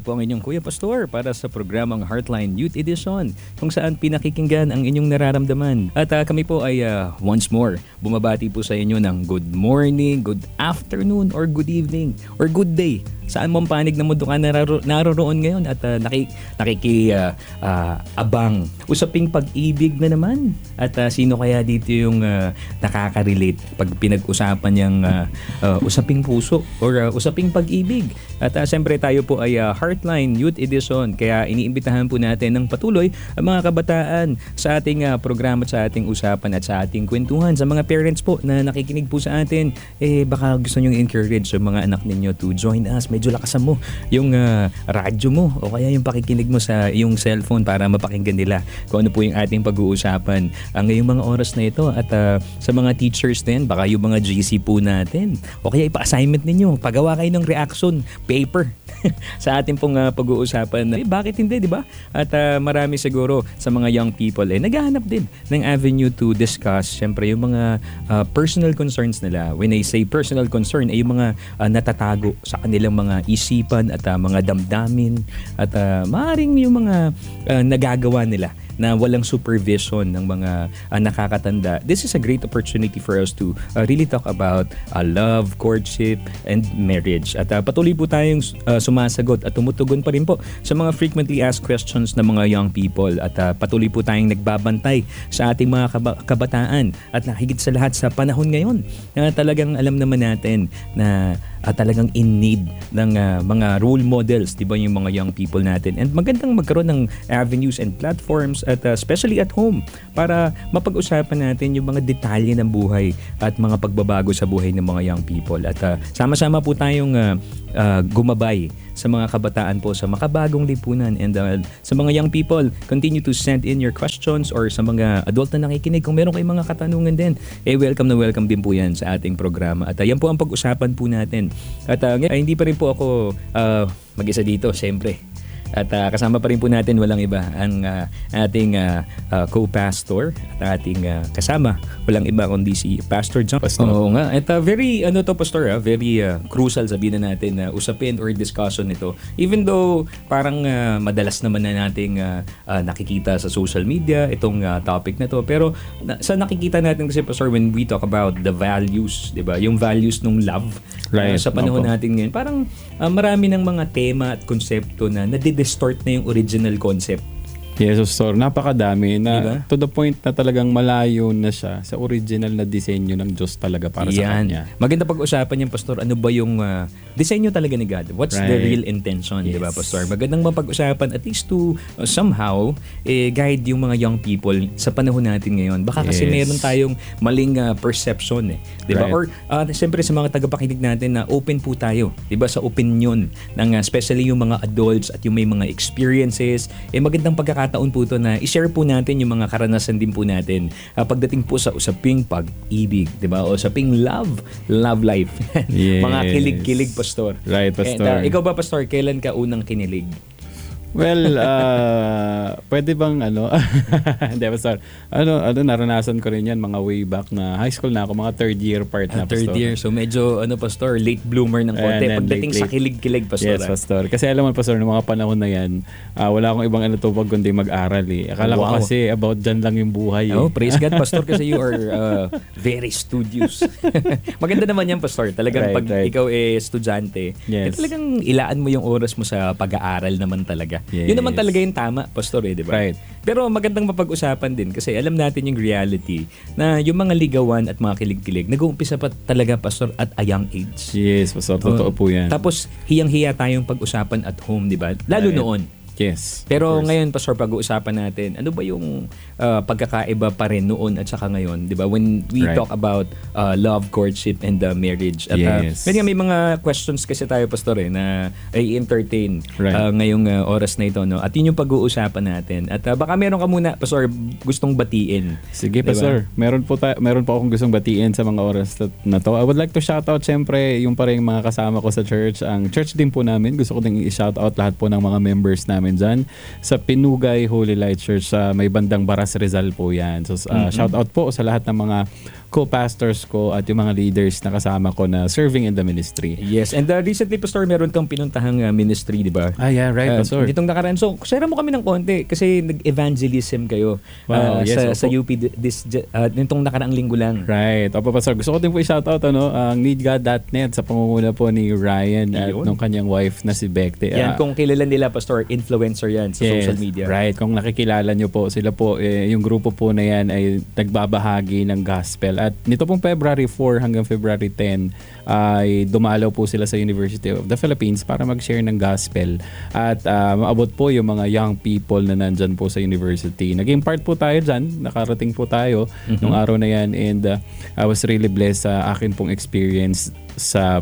po ang inyong Kuya Pastor para sa programang Heartline Youth Edition kung saan pinakikinggan ang inyong nararamdaman. At kami po ay once more bumabati po sa inyo ng good morning, good afternoon, or good evening, or good day. Saan mo ang panig ng mundo ka naroroon ngayon at abang. Usaping pag-ibig na naman. At sino kaya dito yung nakaka-relate pag pinag-usapan niyang usaping puso or usaping pag-ibig. At siyempre tayo po ay Heartline Youth Edition. Kaya iniimbitahan po natin ng patuloy ang mga kabataan sa ating programa, sa ating usapan at sa ating kwentuhan. Sa mga parents po na nakikinig po sa atin, baka gusto nyo encourage yung mga anak ninyo to join us. Medyo lakasan mo yung radyo mo o kaya yung pakikinig mo sa yung cellphone para mapakinggan nila kung ano po yung ating pag-uusapan ngayong mga oras na ito. At sa mga teachers din, baka yung mga GC po natin o kaya ipa-assignment ninyo, pagawa kayo ng reaction paper sa ating pong pag-uusapan. Bakit hindi, di ba? At marami siguro sa mga young people naghahanap din ng avenue to discuss syempre yung mga personal concerns nila. When I say personal concern, ay yung mga natatago sa kanilang mga isipan at mga damdamin at maaaring yung mga nagagawa nila na walang supervision ng mga nakakatanda. This is a great opportunity for us to really talk about love, courtship, and marriage. At patuloy po tayong sumasagot at tumutugon pa rin po sa mga frequently asked questions ng mga young people. At patuloy po tayong nagbabantay sa ating mga kabataan. At higit sa lahat sa panahon ngayon na talagang alam naman natin na talagang in need ng mga role models, di ba, yung mga young people natin. And magandang magkaroon ng avenues and platforms at especially at home para mapag-usapan natin yung mga detalye ng buhay at mga pagbabago sa buhay ng mga young people. At sama-sama po tayong gumabay sa mga kabataan po sa makabagong lipunan. And sa mga young people, continue to send in your questions, or sa mga adult na nakikinig, kung meron kayong mga katanungan din, welcome na welcome din po yan sa ating programa. At yan po ang pag-usapan po natin. At hindi pa rin po ako mag-isa dito, siyempre. At kasama pa rin po natin walang iba ang ating co-pastor at ating kasama walang iba kundi si Pastor John. Oo nga. At very Pastor, very crucial sabihin na natin na usapin or discussion nito. Even though parang madalas naman na nating nakikita sa social media itong topic na to, pero sa nakikita natin kasi, Pastor, when we talk about the values, 'di ba? Yung values ng love, right, sa panahon natin ngayon, parang marami ng mga tema at konsepto na distort na yung original concept. Yes, Pastor. Napakadami na, diba? To the point na talagang malayo na siya sa original na disenyo ng Diyos talaga para sa Kanya. Maganda pag-usapan yan, Pastor. Ano ba yung disenyo talaga ni God? What's the real intention, yes, diba, Pastor? Magandang mapag-usapan at least to somehow guide yung mga young people sa panahon natin ngayon. Baka kasi meron tayong maling perception, diba? Right. Or siyempre sa mga tagapakinig natin na open po tayo, diba, sa opinion ng especially yung mga adults at yung may mga experiences. Magandang pagkakataon po ito na i-share po natin yung mga karanasan din po natin pagdating po sa usaping pag-ibig, diba? O usaping love life. Yes. Mga kilig-kilig, Pastor. Right, Pastor. Ikaw ba, Pastor, kailan ka unang kinilig? Well, pwede bang hindi, Pastor. Naranasan ko rin yan mga way back na high school na ako, mga third year part na, Pastor. Third year. So medyo, Pastor, late bloomer ng konti. Pagdating sa kilig-kilig, Pastor. Yes, Pastor. Kasi alam mo, Pastor, ng mga panahon na yan, wala akong ibang tupag kundi mag-aral eh. Akala ko kasi about dyan lang yung buhay. Oh, praise God, Pastor, kasi you are very studious. Maganda naman yan, Pastor. Talagang pag ikaw estudyante, talagang ilaan mo yung oras mo sa pag-aaral naman talaga. Yes. Yun naman talaga yung tama, Pastor, di ba? Right. Pero magandang mapag-usapan din kasi alam natin yung reality na yung mga ligawan at mga kilig-kilig nag-uumpisa pa talaga, Pastor, at a young age. Yes, Pastor. Totoo po yan. Tapos, hiyang-hiya tayong pag-usapan at home, di ba? Lalo noon. Yes. Pero ngayon, Pastor, pag-uusapan natin, ano ba yung pagkakaiba pa rin noon at saka ngayon, di ba? When we talk about love, courtship, and marriage. At may mga questions kasi tayo, Pastor, na i-entertain ngayong oras na ito. No? At yun yung pag-uusapan natin. At baka meron ka muna, Pastor, gustong batiin. Sige, diba? Pastor. Meron po akong gustong batiin sa mga oras na to. I would like to shout out, syempre, yung pa rin mga kasama ko sa church. Ang church din po namin. Gusto ko din i-shout out lahat po ng mga members namin dyan sa Pinugay Holy Light Church sa may bandang Baras Rizal po yan. So shout out po sa lahat ng mga co-pastors ko at yung mga leaders na kasama ko na serving in the ministry. Yes, and recently, Pastor, meron kang pinuntahang ministry, di ba? Yeah, right, Pastor. Ditong nakaraan. So, share mo kami ng konti kasi nag-evangelism kayo Wow, yes, sa UP nitong nakaraang linggo lang. Right. Opo, Pastor. Gusto ko din po i-shoutout ang needgod.net sa pangunguna po ni Ryan at Yun. nung kanyang wife na si Bekte. Yan, kung kilala nila, Pastor, influencer yan sa social media. Right. Kung nakikilala nyo po, sila po, yung grupo po na yan ay nagbabahagi ng gospel. At nito pong February 4 hanggang February 10 ay dumalaw po sila sa University of the Philippines para mag-share ng gospel. At maabot po yung mga young people na nandyan po sa university. Naging part po tayo dyan. Nakarating po tayo nung araw na yan. And I was really blessed sa akin pong experience sa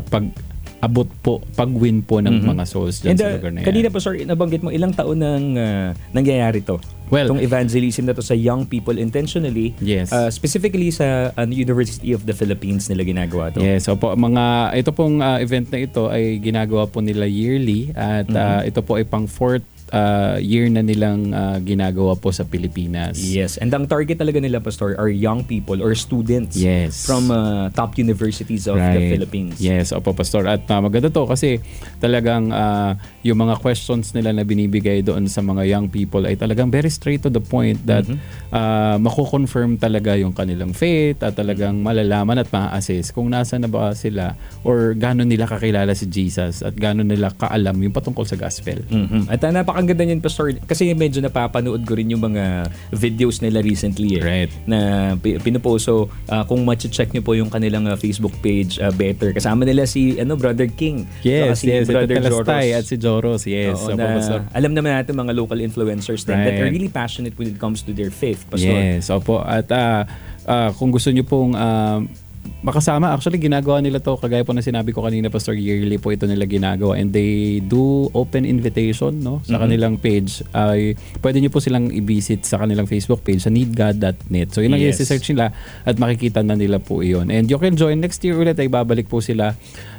pag-win po ng mga souls dyan sa lugar na yan. Kanina pa, sir, nabanggit mo, ilang taon nang nangyayari to? Well, itong evangelism na to sa young people intentionally, yes. Specifically sa University of the Philippines nila ginagawa to. Yes, opo, ito pong event na ito ay ginagawa po nila yearly at ito po ay pang 4th year na nilang ginagawa po sa Pilipinas. Yes, and ang target talaga nila, Pastor, are young people or students from top universities of the Philippines. Yes, opo, Pastor. At maganda to kasi talagang yung mga questions nila na binibigay doon sa mga young people ay talagang very straight to the point that mako-confirm talaga yung kanilang faith at talagang malalaman at ma-assess kung nasa na ba sila or gano'n nila kakilala si Jesus at gano'n nila kaalam yung patungkol sa gospel. At napakaganda niyan, Pastor, kasi medyo napapanood ko rin yung mga videos nila recently na pinupost. So kung ma-check nyo po yung kanilang Facebook page, better. Kasama nila si Brother King. Yes, si Brother Joros. At si Joros, yes. Oo, alam naman natin mga local influencers din that are really passionate when it comes to their faith, Pastor. Yes, opo. At kung gusto nyo pong makasama, actually ginagawa nila to kagaya po na sinabi ko kanina, Pastor, yearly po ito nila ginagawa and they do open invitation sa kanilang page. Pwede nyo po silang i-visit sa kanilang Facebook page sa needgod.net. So yun ang i-search nila at makikita na nila po iyon. And you can join next year ulit, ay babalik po sila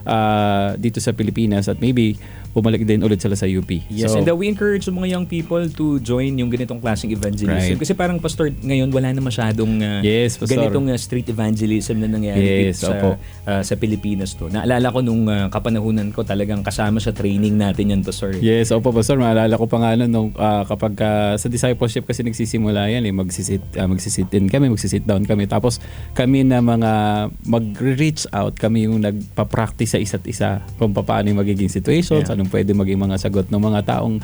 dito sa Pilipinas at maybe bumalik din ulit sila sa UP. Yes, and we encourage yung mga young people to join yung ganitong klaseng evangelism. Kasi parang, Pastor, ngayon wala na masyadong ganitong street evangelism na nangyayari sa Pilipinas to. Naalala ko nung kapanahunan ko, talagang kasama sa training natin yan, Pastor. Yes, opo, Pastor. Maalala ko pa nga nung kapag sa discipleship kasi nagsisimula yan, magsisit in kami, magsisit down kami. Tapos kami na mga mag-reach out, kami yung nagpa-practice sa isa't isa kung paano yung magiging situations, anong pwede maging mga sagot ng mga taong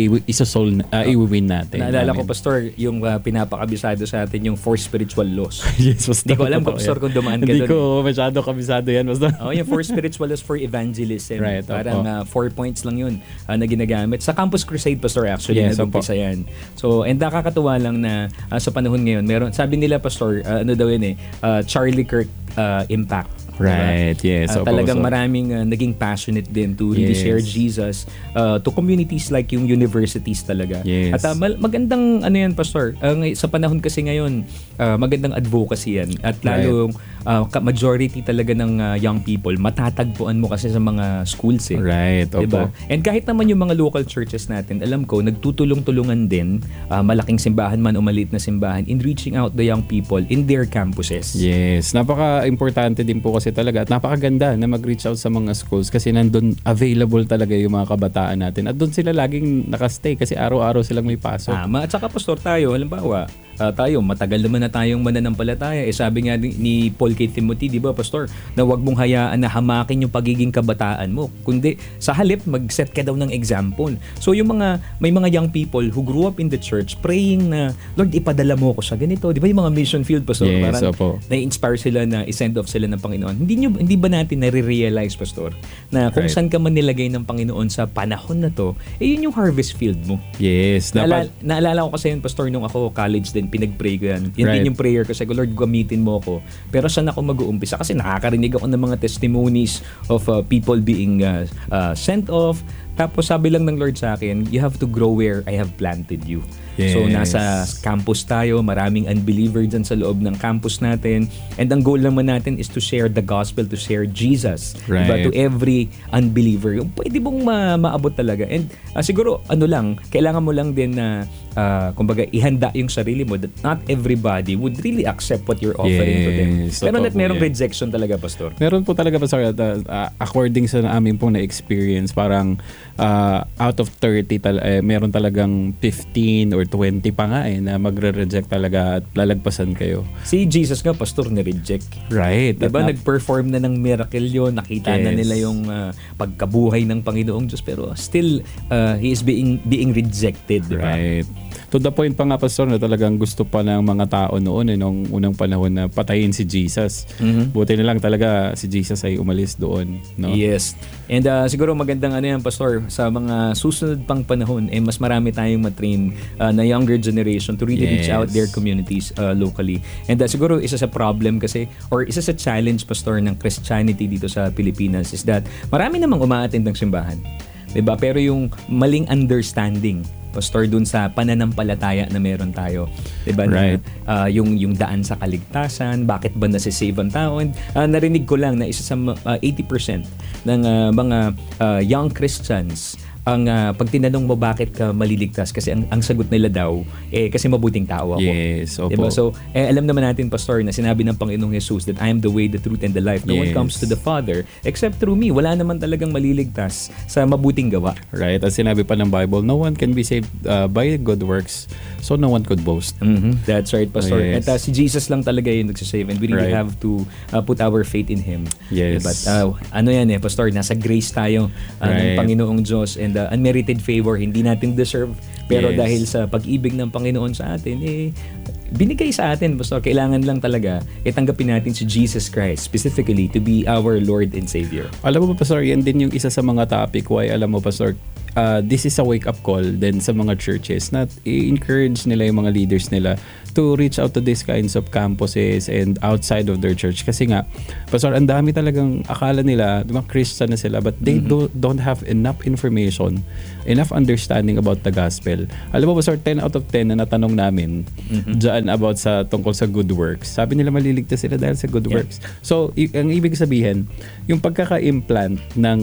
i-win natin. Naalala ko, Pastor, yung pinapakabisado sa atin yung 4 spiritual laws. Yes, Pastor. Hindi ko alam, Pastor, kung dumaan ka doon. Hindi ko masyado kabisado yan, Pastor. Yung 4 spiritual laws for evangelism. Right, parang 4 points lang yun na ginagamit. Sa Campus Crusade, Pastor, actually, nag-umpisa yan. So, and nakakatuwa lang na sa panahon ngayon, sabi nila, Pastor, Charlie Kirk impact. Right, yes. Talagang maraming naging passionate din to really share Jesus to communities like yung universities talaga. Yes. At magandang yan, Pastor. Sa panahon kasi ngayon, magandang advocacy yan. At lalong majority talaga ng young people, matatagpuan mo kasi sa mga schools Right, diba? And kahit naman yung mga local churches natin, alam ko, nagtutulong-tulungan din, malaking simbahan man o maliit na simbahan, in reaching out the young people in their campuses. Yes, napaka-importante din po kasi talaga at napakaganda na mag-reach out sa mga schools kasi nandun available talaga yung mga kabataan natin at doon sila laging nakastay kasi araw-araw silang may pasok. At saka, Pastor, tayo, halimbawa, tayo, matagal naman na tayong mananampalataya. Sabi nga ni Paul kay Timothy, di ba, Pastor, na wag mong hayaan na hamakin yung pagiging kabataan mo. Kundi, sa halip, mag-set ka daw ng example. So, may mga young people who grew up in the church praying na, Lord, ipadala mo ako sa ganito. Di ba yung mga mission field, Pastor? Yes, parang na-inspire sila na i-send off sila ng Panginoon. Hindi ba natin nare-realize, Pastor, na kung saan ka man nilagay ng Panginoon sa panahon na to, yun yung harvest field mo. Yes. Naalala ko kasi yun, Pastor, nung ako college din, pinag-pray ko yan. Yun din yung prayer ko. Sabi ko, Lord, gamitin mo ako. Pero saan ako mag-uumpisa? Kasi nakakarinig ako ng mga testimonies of people being sent off, Tapos sabi lang ng Lord sa akin, you have to grow where I have planted you. So Yes. nasa campus tayo, maraming unbeliever dyan sa loob ng campus natin. And ang goal naman natin is to share the gospel, to share Jesus. Right. Diba? To every unbeliever. Yung pwede mong maabot talaga. And siguro, kailangan mo lang din na kumbaga, ihanda yung sarili mo that not everybody would really accept what you're offering to them. Yes, Pero totoo po merong yan. rejection talaga, Pastor. Meron po talaga pa according sa amin pong na-experience, parang out of 30 meron talagang 15 or 20 pa nga na magre-reject talaga at lalagpasan kayo. Si Jesus nga, Pastor, ni-reject. Right. Diba? At Nag-perform na ng miracle yun. Nakita na Yes. nila yung pagkabuhay ng Panginoong Diyos. Pero still, he is being rejected. Diba? Right. To the point pa nga, Pastor, na talagang gusto pa ng mga tao noon nung unang panahon na patayin si Jesus. Buti na lang talaga si Jesus ay umalis doon. No? Yes. And siguro magandang yan, Pastor, sa mga susunod pang panahon, mas marami tayong matrain na younger generation to really reach Yes. out their communities locally. And siguro isa sa problem kasi, or isa sa challenge, Pastor, ng Christianity dito sa Pilipinas is that marami namang umaattend ng simbahan. Diba? Pero yung maling understanding, Pastor, dun sa pananampalataya na meron tayo. Diba? Right. Na, yung daan sa kaligtasan, bakit ba nasisave ang tao? And narinig ko lang na isa sa 80% ng mga young Christians, pag tinanong mo bakit ka maliligtas, kasi ang sagot nila daw, kasi mabuting tao ako. Yes, opo. Diba? So, alam naman natin, Pastor, na sinabi ng Panginoong Jesus that I am the way, the truth, and the life. No one Yes. comes to the Father except through me. Wala naman talagang maliligtas sa mabuting gawa. Right. At sinabi pa ng Bible, no one can be saved by good works, so no one could boast. That's right, Pastor. Yes. At si Jesus lang talaga yung nagsasave, and we really Right. have to put our faith in Him. Yes. But Pastor, nasa grace tayo ng Right. Panginoong Diyos, and unmerited favor, hindi natin deserve. Pero Yes. dahil sa pag-ibig ng Panginoon sa atin, binigay sa atin, Pastor. Kailangan lang talaga tanggapin natin si Jesus Christ specifically to be our Lord and Savior. Alam mo ba, Pastor, yan din yung isa sa mga topic why, alam mo, Pastor, this is a wake-up call din sa mga churches na i-encourage nila yung mga leaders nila to reach out to these kinds of campuses and outside of their church. Kasi nga, Pastor, ang dami talagang akala nila, mga Christian na sila, but they don't have enough information, enough understanding about the gospel. Alam mo, Pastor, 10 out of 10 na natanong namin dyan about sa tungkol sa good works. Sabi nila maliligtas sila dahil sa good works. So, ang ibig sabihin, yung pagkaka-implant ng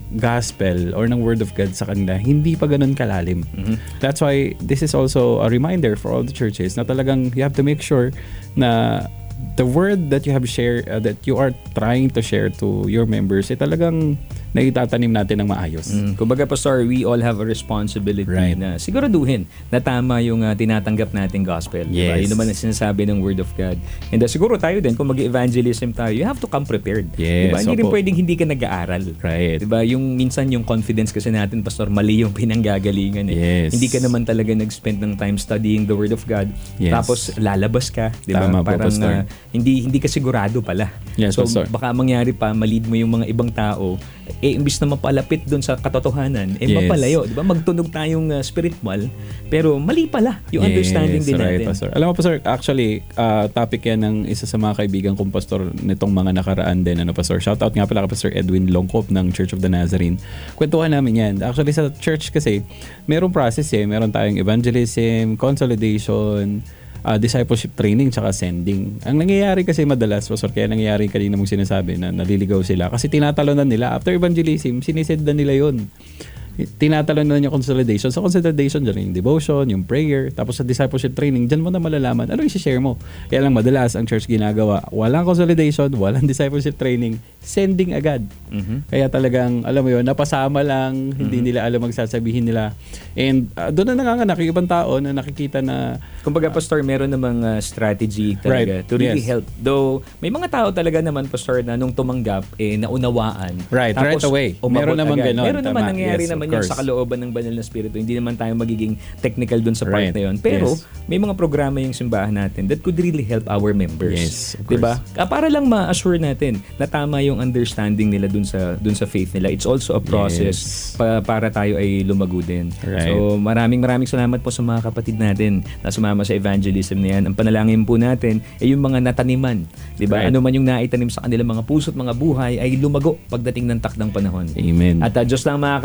gospel or ng word of God sa kanila, hindi pa ganun kalalim. That's why this is also a reminder for all the churches na talagang you have to make sure na the word that you have shared, that you are trying to share to your members, talagang naitatanim natin ng maayos. Kumbaga, Pastor, we all have a responsibility Right. na siguraduhin na tama yung tinatanggap nating gospel. Diba? Yes. Yun naman ang sinasabi ng Word of God. And siguro tayo din, kung mag-evangelism tayo, you have to come prepared. Yes, Diba? Hindi rin opo. pwedeng hindi ka nag-aaral. Right. Diba? Yung minsan yung confidence kasi natin, Pastor, mali yung pinanggagalingan. Yes. Hindi ka naman talaga nag-spend ng time studying the Word of God. Yes. Tapos lalabas ka. Diba? Tama po, Parang Pastor. hindi ka sigurado pala. Yes, so Pastor. baka mangyari pa, malid mo yung mga ibang tao, imbis na mapalapit doon sa katotohanan, Yes. mapalayo. Di ba? Magtunog tayong spiritual, pero mali pala yung understanding din right, natin. Pastor. Alam mo, Pastor, actually, topic yan ng isa sa mga kaibigan kong pastor nitong mga nakaraan din. Pastor? Shoutout nga pala kay Pastor Edwin Longkop ng Church of the Nazarene. Kwentuhan namin yan. Actually, sa church kasi, merong process Meron tayong evangelism, consolidation, discipleship training, tsaka sending. Ang nangyayari kasi madalas, Pastor, kaya nangyayari kanina mong sinasabi na naliligaw sila. Kasi tinatalonan nila. After evangelism, sinisend na nila yun. Tinatalon na yung consolidation. Sa consolidation, dyan yung devotion, yung prayer. Tapos sa discipleship training, dyan mo na malalaman ano yung share mo. Kaya lang madalas ang church ginagawa, walang consolidation, walang discipleship training, sending agad. Kaya talagang, alam mo yun, napasama lang, hindi nila alam magsasabihin nila. And doon na nanganganak yung ibang tao na nakikita na Kumbaga, Pastor, meron namang strategy talaga Right. to really Yes. help. Though, may mga tao talaga naman, Pastor, na nung tumanggap, naunawaan. Right away. umabot Meron naman agad. ganon. Meron naman Tama. nangyayari Yes, naman of yun course. sa kalooban ng banal na spirito. Hindi naman tayo magiging technical dun sa part Right. na yun. Pero, Yes. may mga programa yung simbahan natin that could really help our members. Yes, of course. Diba? Para lang ma-assure natin na tama yung understanding nila dun sa faith nila. It's also a process para tayo ay lumago din. Right. So, maraming salamat po sa mga kapatid natin na sumama sa evangelism na yan. Ang panalangin po natin ay yung mga nataniman. Diba? Right. Ano man yung naitanim sa kanilang mga puso at mga buhay ay lumago pagdating ng takdang panahon. Amen. At Diyos lang makakaalam nun, Pastor.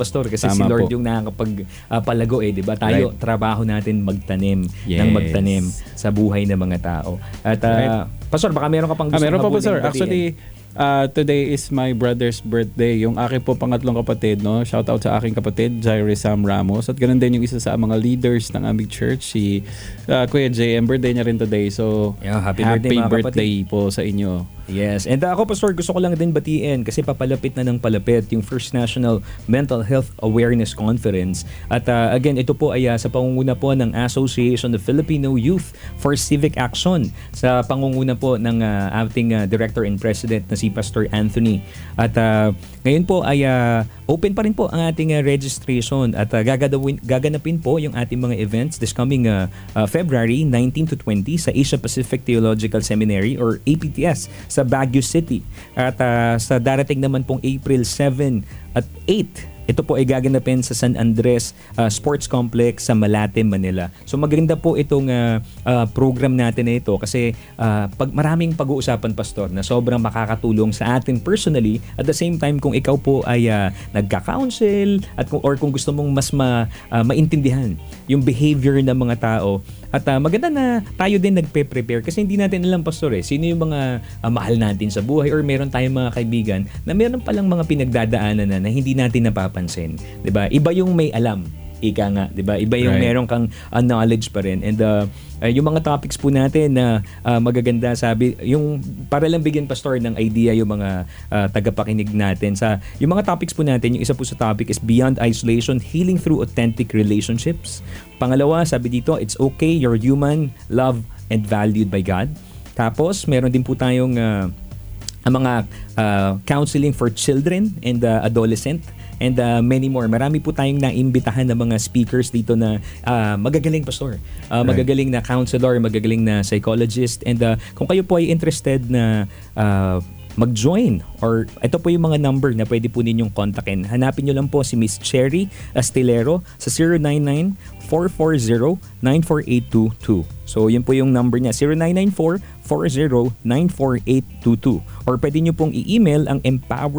Pastor, kasi si Tama Lord po. yung nakakapagpalago di ba? Tayo, Right. trabaho natin magtanim ng Yes. magtanim sa buhay ng mga tao. At Right. Pastor, baka meron ka pang gusto Meron pa po, sir. batiin. Actually, today is my brother's birthday. Yung aking po pangatlong kapatid, no? Shout out sa aking kapatid, Jaire Sam Ramos. At ganun din yung isa sa mga leaders ng aming church, si Kuya JM. Birthday niya rin today. So, Yeah, happy birthday, mga birthday po sa inyo. Yes. And ako, Pastor, gusto ko lang din batiin kasi papalapit na ng palapit yung First National Mental Health Awareness Conference. At again, ito po ay sa pangunguna po ng Association of Filipino Youth for Civic Action, sa pangunguna po ng ating Director and President na si Pastor Anthony. At ngayon po ay open pa rin po ang ating registration at gaganapin po yung ating mga events this coming February 19 to 20 sa Asia Pacific Theological Seminary or APTS sa Baguio City. At sa darating naman pong April 7 at 8, ito po ay gaganapin sa San Andres Sports Complex sa Malate, Manila. So maganda po itong program natin na ito kasi maraming pag-uusapan, Pastor, na sobrang makakatulong sa atin personally. At the same time, kung ikaw po ay nagka-counsel at kung gusto mong mas maintindihan yung behavior ng mga tao. At maganda na tayo din nagpe-prepare kasi hindi natin alam, Pastor, sino yung mga mahal natin sa buhay or meron tayong mga kaibigan na meron palang mga pinagdadaanan na hindi natin napapansin. 'Di ba? Iba yung may alam. Ika nga, 'di ba? Iba yung Right. meron kang knowledge pa rin. And yung mga topics po natin na magaganda, sabi, yung para lang bigyan, Pastor, ng idea yung mga tagapakinig natin sa yung mga topics po natin. Yung isa po sa topic is Beyond Isolation, Healing Through Authentic Relationships. Pangalawa, sabi dito, it's okay, you're human, loved and valued by God. Tapos meron din po tayong mga counseling for children and adolescent and many more. Marami po tayong naimbitahan na mga speakers dito na magagaling, Pastor. Magagaling na counselor, magagaling na psychologist. And kung kayo po ay interested na mag-join or ito po yung mga number na pwede po ninyong kontakin. Hanapin nyo lang po si Miss Cherry Astillero sa 099-440-94822. So yun po yung number niya, 0994-40-94822. Or pwede nyo pong i-email ang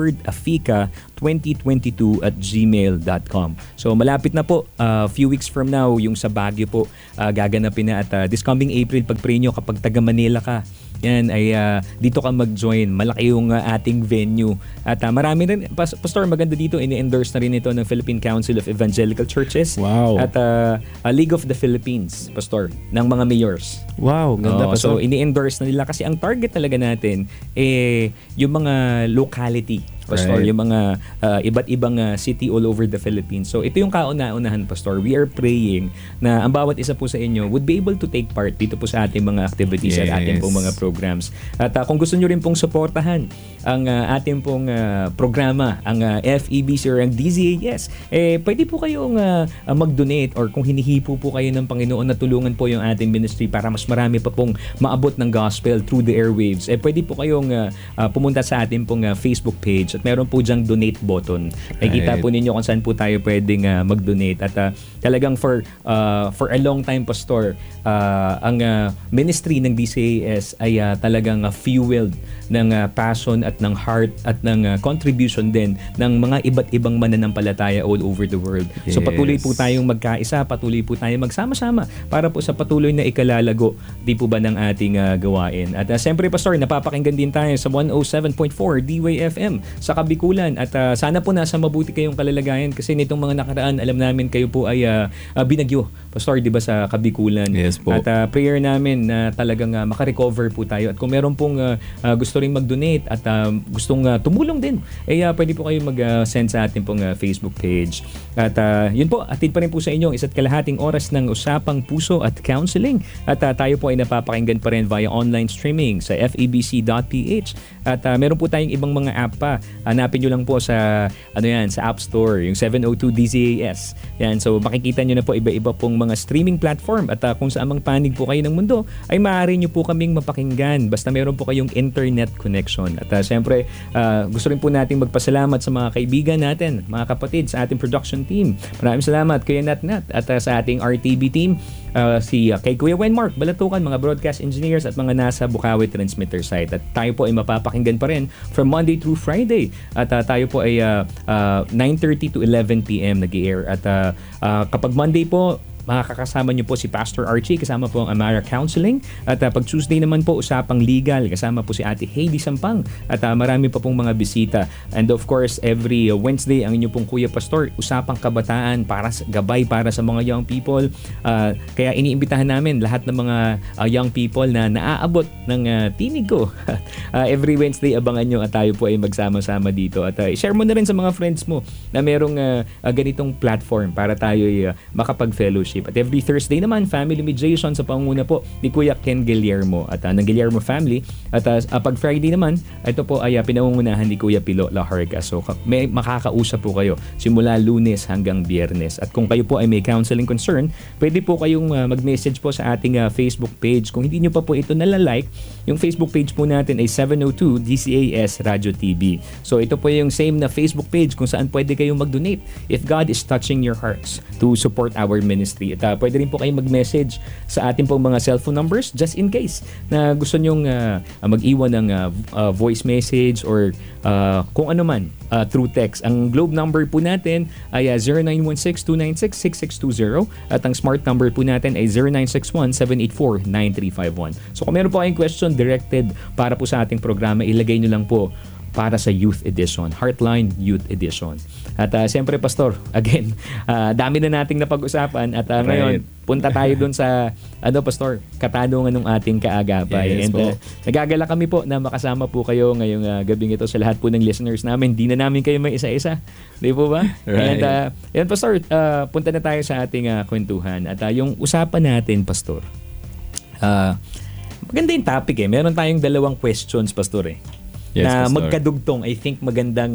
empoweredafika2022@gmail.com. So malapit na po, few weeks from now, yung sa Baguio po gaganapin na at this coming April, pag-pray nyo kapag taga Manila ka, yan ay dito ka mag-join. Malaki yung ating venue. At marami rin, Pastor, maganda dito, ini-endorse na rin ito ng Philippine Council of Evangelical Churches. Wow. At League of the Philippines, Pastor, ng mga mayors. Wow, ganda pa. So ini-endorse na nila kasi ang target talaga natin yung mga locality, Pastor, Right. yung mga iba't ibang city all over the Philippines. So ito yung kauna-unahan, Pastor. We are praying na ang bawat isa po sa inyo would be able to take part dito po sa ating mga activities at ating Yes. pong mga programs. At kung gusto nyo rin pong suportahan ang ating pong programa, ang FEBC or ang DZAS, pwede po kayong mag-donate or kung hinihipo po kayo ng Panginoon na tulungan po yung ating ministry para mas marami pa pong maabot ng gospel through the airwaves, pwede po kayong pumunta sa ating pong Facebook page at meron po dyang donate button. Nakikita Right. po ninyo kung saan po tayo pwedeng mag-donate. At talagang for a long time, Pastor, ang ministry ng DCAS ay talagang fueled ng passion at ng heart at ng contribution din ng mga iba't ibang mananampalataya all over the world. So patuloy po tayong magkaisa, patuloy po tayong magsama-sama para po sa patuloy na ikalalago di po ba ng ating gawain. At siyempre, Pastor, napapakinggan din tayo sa 107.4 D-Way FM sa Kabikulan at sana po nasa mabuti kayong kalalagayan kasi nitong mga nakaraan alam namin kayo po ay binagyo, Pastor, di ba, sa Kabikulan. Yes po. At prayer namin na talagang makarecover po tayo at kung meron pong gusto ring mag-donate at gustong tumulong din, pwede po kayo mag-send sa ating pong Facebook page. At yun po, atid pa rin po sa inyo isa't kalahating oras ng Usapang Puso at Counseling at tayo po ay napapakinggan pa rin via online streaming sa febc.ph at meron po tayong ibang mga app pa. Hanapin nyo lang po sa sa App Store, yung 702 DZAS. Yan, so makikita nyo na po iba-iba pong mga streaming platform at kung saan mang panig po kayo ng mundo ay maaari nyo po kaming mapakinggan basta meron po kayong internet connection. At siyempre, gusto rin po nating magpasalamat sa mga kaibigan natin, mga kapatid sa ating production team. Maraming salamat Kuya Natnat at sa ating RTB team, kay Kuya Wenmark Balatukan, mga broadcast engineers at mga nasa Bukawi transmitter site. At tayo po ay mapapakinggan pa rin from Monday through Friday Wednesday. At tayo po ay 9:30 to 11 p.m. nag-i-air. At kapag Monday po, makakasama niyo po si Pastor Archie, kasama po ang Amara Counseling. At pag Tuesday naman po, usapang legal, kasama po si Ate Heidi Sampang. At marami pa pong mga bisita. And of course, every Wednesday, ang inyo pong Kuya Pastor, usapang kabataan, gabay para sa mga young people. Kaya iniimbitahan namin lahat ng mga young people na naaabot ng tinig ko. Every Wednesday, abangan nyo at tayo po ay magsama-sama dito. At share mo na rin sa mga friends mo na merong ganitong platform para tayo ay makapag-fellowship. At every Thursday naman, Family Mediation sa pangunguna po ni Kuya Ken Guillermo at ng Guillermo family. At pag Friday naman, ito po ay pinangungunahan ni Kuya Pilo Laharga. So may makakausap po kayo simula Lunes hanggang Biyernes. At kung kayo po ay may counseling concern, pwede po kayong mag-message po sa ating Facebook page. Kung hindi nyo pa po ito nalalike, yung Facebook page po natin ay 702 DCAS Radio TV. So ito po yung same na Facebook page kung saan pwede kayong mag-donate if God is touching your hearts to support our ministry. At pwede rin po kayong mag-message sa ating pong mga cellphone numbers just in case na gusto nyong mag-iwan ng voice message or kung ano man through text. Ang Globe number po natin ay 0916-296-6620 at ang Smart number po natin ay 0961-784-9351. So kung meron po kayong question directed para po sa ating programa, ilagay nyo lang po para sa Youth Edition, Heartline Youth Edition. At siyempre, Pastor, again, dami na nating napag-usapan at ngayon, punta tayo dun sa, Pastor, katanungan ng ating kaagapay. Yes, And nagagala kami po na makasama po kayo ngayong gabing ito sa lahat po ng listeners namin. Di na namin kayo may isa-isa. Di po ba? Right. And yan, Pastor, punta na tayo sa ating kwentuhan. At yung usapan natin, Pastor, maganda yung topic eh. Meron tayong dalawang questions, Pastor eh. Yes, na Pastor. magkadugtong. I think magandang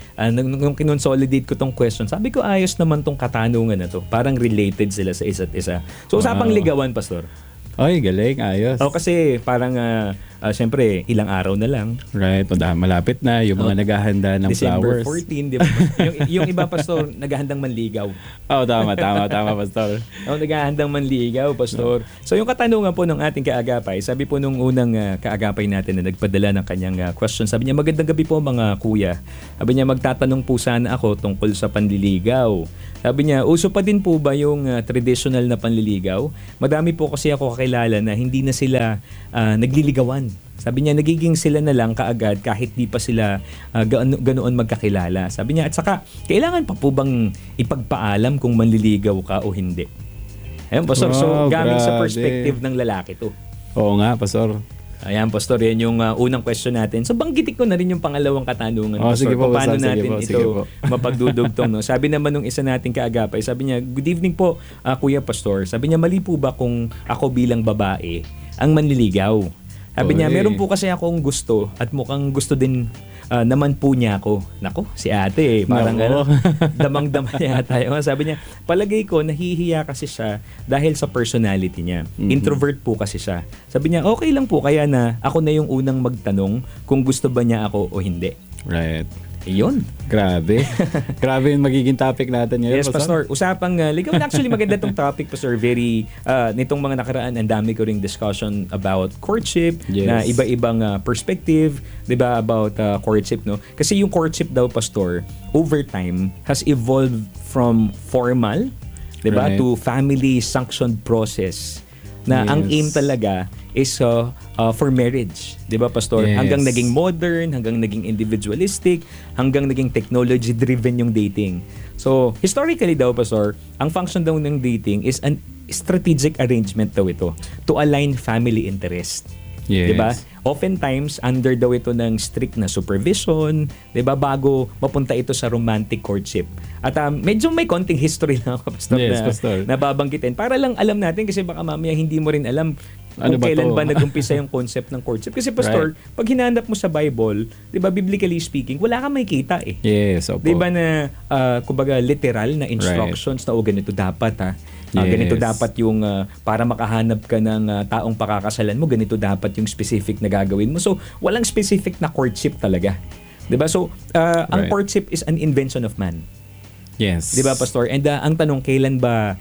nung kinonsolidate ko tong question, sabi ko ayos naman tong katanungan na to. Parang related sila sa isa't isa. So usapang ligawan, Pastor. Ay, galing. Ayos. Kasi parang siyempre ilang araw na lang. Right. Malapit na yung mga naghahanda ng December flowers. 14, di ba? yung iba, Pastor, naghahandang manligaw. Tama, Pastor. Naghahandang manligaw, Pastor. So yung katanungan po ng ating kaagapay, sabi po nung unang kaagapay natin na nagpadala ng kanyang question, sabi niya, magandang gabi po mga kuya. Sabi niya, magtatanong po sana ako tungkol sa panliligaw. Sabi niya, uso pa din po ba yung traditional na panliligaw? Madami po kasi ako kakilala na hindi na sila nagliligawan. Sabi niya, nagiging sila na lang kaagad kahit di pa sila ganoon magkakilala. Sabi niya, at saka, kailangan pa po bang ipagpaalam kung manliligaw ka o hindi? Ayun, Pastor. So, gamit sa grabe. perspective ng lalaki to. Oo nga, Pastor. Ayan, Pastor, yan yung unang question natin. So, banggitin ko na rin yung pangalawang katanungan, Pastor. Sige po, Paano Pastor. natin Sige po. mapagdudugtong? No? Sabi naman nung isa nating kaagapay, sabi niya, good evening po, Kuya Pastor. Sabi niya, mali po ba kung ako bilang babae ang manliligaw? Sabi niya, meron po kasi akong gusto at mukhang gusto din naman po niya ako. Nako, si ate parang damang-dama yata. Sabi niya, palagay ko nahihiya kasi siya dahil sa personality niya. Introvert po kasi siya. Sabi niya, okay lang po kaya na ako na yung unang magtanong kung gusto ba niya ako o hindi. Right. Iyon. Grabe. Grabe yung magiging topic natin ngayon, Yes, Pastor. Usapang ligawan. Actually, maganda itong topic, Pastor. Very, nitong mga nakaraan, ang dami ko ring discussion about courtship, Yes. na iba-ibang perspective, di ba, about courtship, no? Kasi yung courtship daw, Pastor, over time, has evolved from formal, di ba, Right. to family-sanctioned process. Na ang Yes. aim talaga is for marriage. Di ba, Pastor? Yes. Hanggang naging modern, hanggang naging individualistic, hanggang naging technology-driven yung dating. So, historically daw, Pastor, ang function daw ng dating is an strategic arrangement daw ito to align family interest. Yes. Di ba? Oftentimes, under daw ito ng strict na supervision, di ba, bago mapunta ito sa romantic courtship. At medyo may konting history lang ako, Pastor, Yes, Pastor. na babanggitin. Para lang alam natin kasi baka mamaya hindi mo rin alam Ano kung ba kailan to? ba nag-umpisa yung concept ng courtship. Kasi, Pastor, pag hinanap mo sa Bible, di ba, biblically speaking, wala kang makikita eh. Yes, opo. Di ba na, kumbaga, literal na instructions na, ganito dapat ha. Yes. Ganito dapat yung, para makahanap ka ng taong pakakasalan mo, ganito dapat yung specific na gagawin mo. So, walang specific na courtship talaga. Di ba? So, ang Right. courtship is an invention of man. Yes. Di ba, Pastor? And ang tanong, kailan ba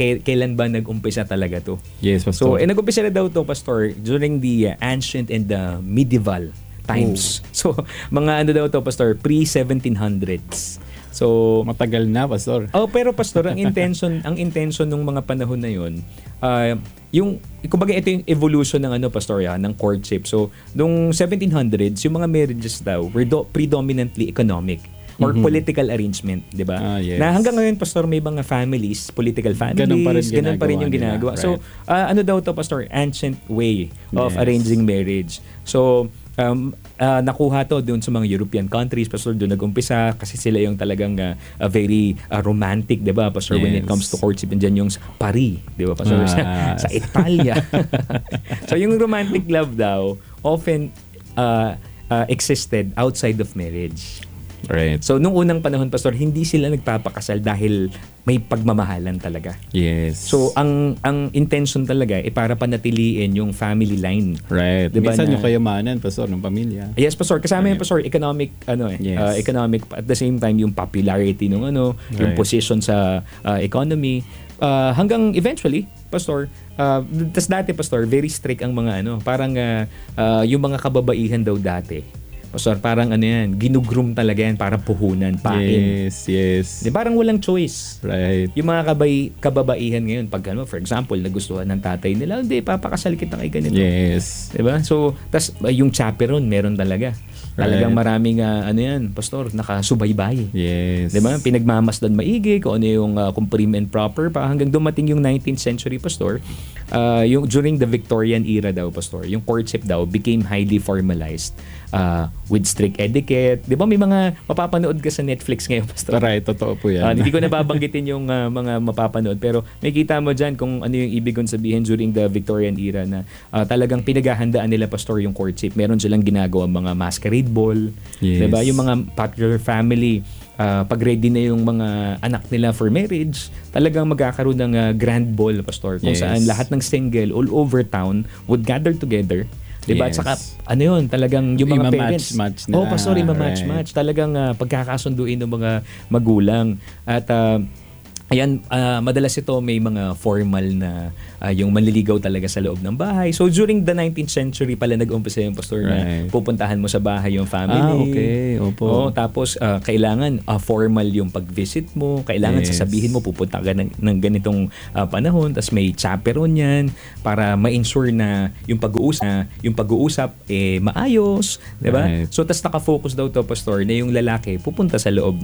nag-umpisa talaga to? Yes, So, Pastor. nag-umpisa na daw to, Pastor, during the ancient and the medieval times. So, mga ano daw to, Pastor, pre-1700s. So, Matagal na, Pastor. pero Pastor, ang intention ng mga panahon na 'yon, yung kumbaga ito yung evolution ng ano, Pastor, ng courtship. So, nung 1700s, yung mga marriages daw were predominantly economic or political arrangement, 'di ba? Yes. Na hanggang ngayon, Pastor, may mga families, political families, Ganun pa rin yung ginagawa ginagawa. nila, So, ano daw to, Pastor, ancient way of Yes. arranging marriage. So, nakuha to doon sa mga European countries, Pastor, doon nag-umpisa kasi sila yung talagang very romantic, 'di ba, Pastor, when it Yes. comes to courtship. Diyan yung sa Paris, 'di ba, Pastor, sa Italia. So yung romantic love daw often existed outside of marriage. Right. So nung unang panahon, Pastor, hindi sila nagpapakasal dahil may pagmamahalan talaga. Yes. So ang intention talaga para panatiliin yung family line. right. Diba Minsan na- yung kayamanan, Pastor, ng pamilya. Yes, Pastor. Kasama yung Pastor, economic Yes. economic, at the same time yung popularity ng yung Right. position sa economy, hanggang eventually, Pastor, tas dati, Pastor, very strict ang mga parang yung mga kababaihan daw dati, Pastor, parang ginugroom talaga yan para puhunan, pain. Yes. Di, parang walang choice. Right. Yung mga kababaihan ngayon, pag for example, nagustuhan ng tatay nila, hindi, papakasal kita kay ganito. Yes. Diba? So, tas yung chaperone, meron talaga. Talagang Right. maraming, Pastor, nakasubaybay. Yes. Diba? Pinagmamasdan maigi kung ano yung kung prim and proper pa hanggang dumating yung 19th century, Pastor. Yung during the Victorian era daw, Pastor, yung courtship daw became highly formalized with strict etiquette. Di ba may mga mapapanood ka sa Netflix ngayon, Pastor? Right, totoo po yan. Hindi ko nababanggitin yung mga mapapanood, pero may kita mo dyan kung ano yung ibig kong sabihin during the Victorian era na talagang pinaghahandaan nila, Pastor, yung courtship. Meron silang ginagawa mga masquerade ball. Yes. Diba? Yung mga popular family, pag ready na yung mga anak nila for marriage, talagang magkakaroon ng grand ball, Pastor, kung Yes. saan lahat ng single all over town would gather together. Diba? At Yes. saka, talagang yung mga parents. Ima-match na. Pastor, Right. ima-match-match. Talagang pagkakasunduin ng mga magulang. At ayan, madalas ito may mga formal na yung manliligaw talaga sa loob ng bahay. So during the 19th century pala nag-umpisa yung, Pastor, na Right. pupuntahan mo sa bahay yung family. Okay. Opo. Tapos kailangan formal yung pag-visit mo. Kailangan Yes. sasabihin mo pupunta ka ng ganitong panahon. Tapos may chaperone yan para ma-ensure na yung pag-uusap maayos. Diba? Right. So tas nakafocus daw to, Pastor, na yung lalaki pupunta sa loob